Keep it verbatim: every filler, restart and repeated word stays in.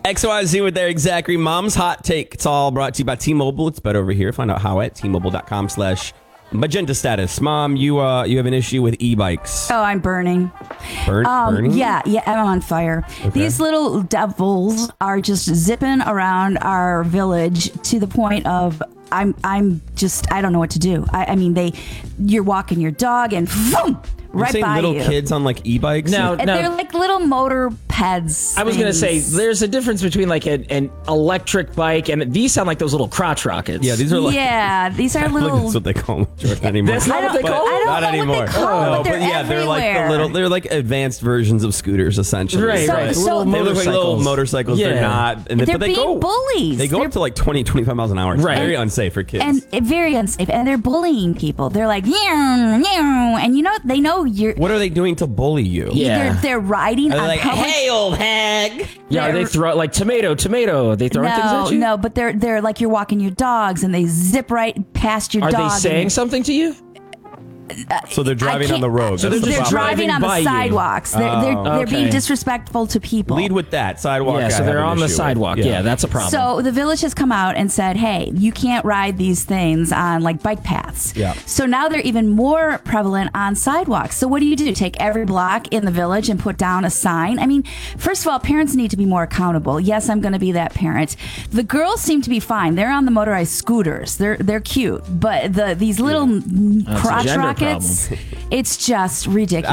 X Y Z with their Zachary Mom's Hot Take. It's all brought to you by T-Mobile. It's better over here. Find out how at T-Mobile.com slash magenta status. Mom, you uh, you have an issue with e-bikes. Oh, I'm burning. Burn, Um, burning? yeah, yeah, I'm on fire. Okay. These little devils are just zipping around our village to the point of I'm I'm just I don't know what to do. I, I mean, they you're walking your dog and boom, You're right saying by little you. kids on like e-bikes? No. And they're like little motor pads. I was going to say, things. there's a difference between like an, an electric bike and these sound like those little crotch rockets. Yeah, these are like... yeah, these are I don't think little. that's what they call them, Jordan, anymore. That's not I what they don't- call I them? don't Not know anymore. what they call them, No, but they're yeah, they're like the everywhere. little, they're like advanced versions of scooters, essentially. Right, So- right. so- little They look like little motorcycles. motorcycles. Yeah. They're not. And they, They're but they being go, bullies. They go They're- up to like twenty, twenty-five miles an hour. It's Right. very unsafe for kids. And uh, very unsafe, and they're bullying people. They're like, meow, meow, and you know they know you're. what are they doing to bully you? Yeah. They're, they're riding Are they on like, public. hey, old hag? Yeah, They're- they throw like tomato, tomato. They throwing things No, at you? no, but they're they're like you're walking your dogs, and they zip right past your Are dog. they and saying something to you? So they're driving on the road. So That's they're the They're just problem. driving on by the you. sidewalks. They're, they're, Oh. they're being Okay. disrespectful to people. Lead with that. Sidewalk. Yeah, I so have they're an on the issue with. sidewalk. Yeah, that's a problem. So the village has come out and said, hey, you can't ride these things on like bike paths. Yeah. So now they're even more prevalent on sidewalks. So what do you do? Take every block in the village and put down a sign? I mean, first of all, parents need to be more accountable. Yes, I'm going to be that parent. The girls seem to be fine. They're on the motorized scooters. They're they're cute, but the these little That's a crotch gender rockets, it's just ridiculous.